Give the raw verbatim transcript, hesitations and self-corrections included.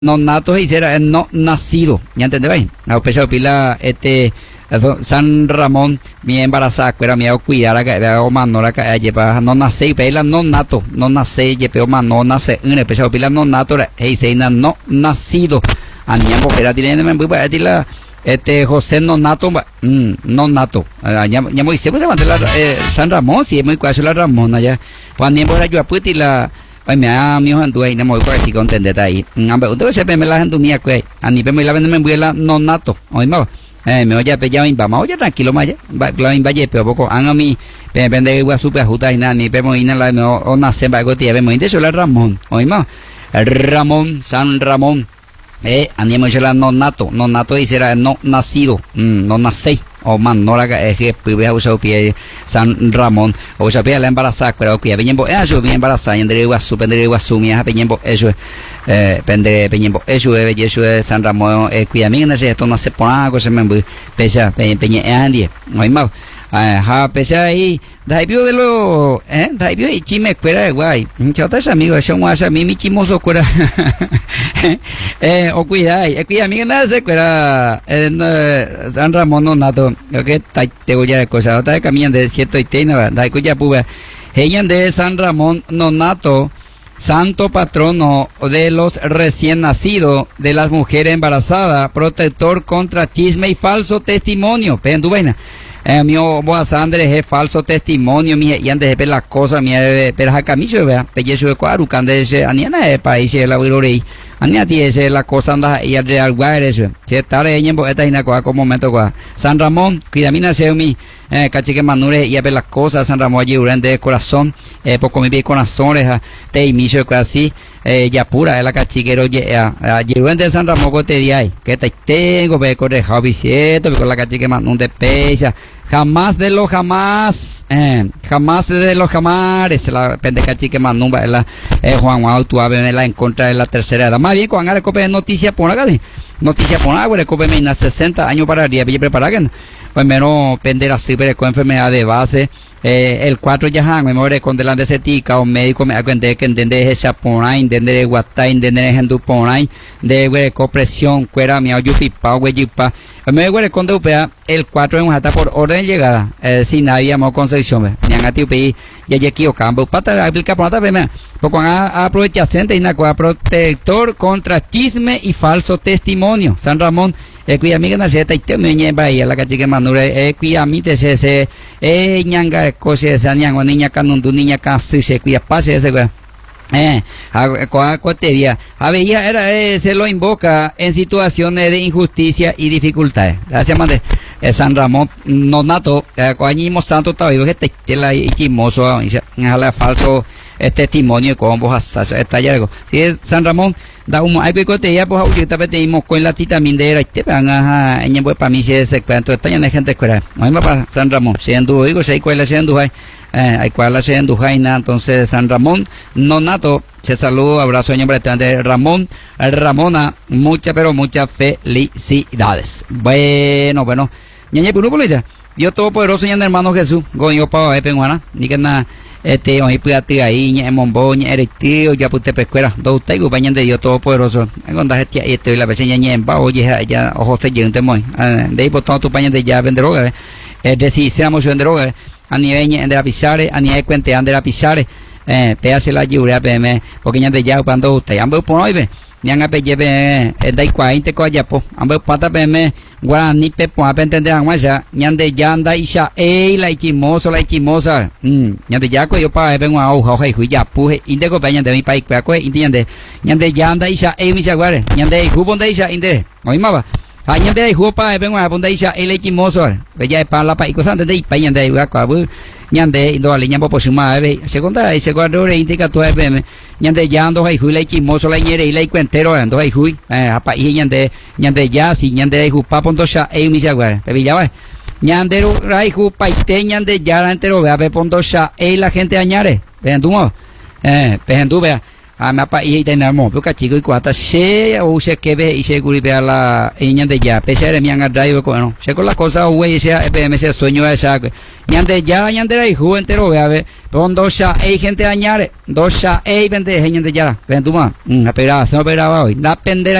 no nato hiciera no nacido, ¿ya entendéis? A pesar pila este San Ramón mi embarazada era mi cuidar a que o manora que lleva no nace pela no nato no nace lleva no nace en el pesado pila no nato e se no nacido a niña porque tiene me voy para decirla este José no nato mm, no nato ya ya muy se puede mantener San Ramón si es muy cuaso la Ramón allá cuando ni por ayuda puti la ay me a mi hijo anduve y no me voy para si contender ahí entonces se me la gente mía que a ni me la venden me voy la no nato hoy más eh me oye pella mi mamá oye tranquilo maya la in valle pero poco han a mí depende igual super justa y nada ni vemos y nada no o nace va que te vemos de eso la Ramón hoy más Ramón San Ramón eh animo la no nato no nato dice era no nacido mm, no nací o man no la que es que usado pie San Ramón o sea pie la embarazada pero que peñembo eso bien embarazada y de igual super de igual sumia peñembo eso eh pende peñembo eso es eso de San Ramón eh que a mí no sé esto no se pone algo se me pesa peñe andi no hay más ah pesa ahí dai vio de lo eh dai vio y chime cuera guay chotas amigos son más a mí mi chimoso cuera eh o cuida eh cuida amigo nada se cuera San Ramón no nato lo que te voy a cosa otra de camino de cierto y tiene dai cuya puba ella de San Ramón no nato santo patrono de los recién nacidos, de las mujeres embarazadas, protector contra chisme y falso testimonio. Penduena. Eh, mi voz Andrés es falso testimonio, mi y antes de ver las cosas, mi pero acá mi yo vea, pellejo de cuadro, cande ese aniana de país la virorei. Ania tiene la cosa anda y al real guares. Se tare en esta ina como momento qua. San Ramón, cuidamina se mi eh cachique manure y a ver las cosas San Ramón allí durante de corazón, eh poco mi bien corazón te inicio así eh ya pura es la cachiquero allí durante San Ramón te di ahí, que te tengo ve corre Javi cierto con la cachique manun de pecha. Jamás de lo jamás, eh, jamás de lo jamás, es la pendeja chique manumba, la eh, Juan Juan tú a ver la en contra de la tercera edad. Más bien con agarre cope noticia por acá, noticia por agua, de cope me sesenta años para el día, bien preparado. Pues menos pender así, pero con enfermedad de base. Eh, el cuatro ya han me muere con delante certica o médico me acuente que entender esa por ahí entender guata entender gente por ahí de güey compresión cuera mi ayuda pipa güey pipa me güey con de upea el cuatro en hasta por orden de llegada eh, sin nadie amo Concepción ni a ti pe ya ya aquí o campo pata aplica por otra vez porque a aprovechar gente y na protector contra chisme y falso testimonio San Ramón eh cuya amiga nace ta te me ñe bahía la cachique manure eh cuya mi te se se eh ñanga cose esa ñanga niña canundu niña casi se cuya pase ese güey eh a cotería a veía era eh, se lo invoca en situaciones de injusticia y dificultades gracias mande eh, San Ramón no nato eh, coañimo santo tabigo que te te la chimoso la falso el testimonio con vos está algo si es San Ramón da un hay que cotería pues ahorita pedimos con la tita mindera y te van a en pues para mí se se cuento está llena de gente escuela no hay para San Ramón siendo digo si hay cuela siendo hay eh, hay cuela siendo jaina entonces San Ramón no nato se saludo abrazo en nombre de Ramón Ramona muchas pero muchas felicidades bueno bueno ñañe por polita Dios todopoderoso y hermano Jesús goño pa e penguana ni que nada este hoy puede ahí en Momboña eres tío ya puse pescuera dos usted compañero de Dios todopoderoso cuando este y estoy la vez en en ba oye ya ojo se gente muy de ahí por todo tu paño de ya vender droga es decir seamos vender droga a nivel de la pisare a nivel cuente de la pisare eh pease la lluvia pm porque ya de ya cuando usted ambos por hoy ve nianga pe lleve el dai cuarenta coya po ambos pata pm guarani pe po a entender agua ya ñande ya anda isha e la ikimoso la ikimosa mm ñande ya ko yo pa ven wa ho ho hui ya pu inde ko bañan de mi pai kwa ko inde ñande ya anda isha e mi jaguare ñande hu bon de isha inde oi ma ba ha ñande hu pa ven wa bon de isha e la ikimoso be ya pa la pa iko san de pa ñande wa kwa bu ñande indo ali ñambo posuma be segunda ese guardo re indica tu fm ñande ya ando hay hui la ikimoso la ñere y la cuentero ando hay hui eh apa y ñande ñande ya si ñande hu pa ponto sha e mi jaguare be ya va ñande rai hu pa ite ñande ya entero be ponto sha e la gente añare pendumo eh pendu be a me pa y tenemos porque chico y cuata se o se que ve y se curi pe la niña de ya pese de mi anga drive con se con las cosas güey ese ese sueño esa niña de ya niña de ahí joven entero ve a ver pon dos ya hay gente añare dos ya hay vende niña de ya ven tú más una pegada se me pegaba hoy la pendera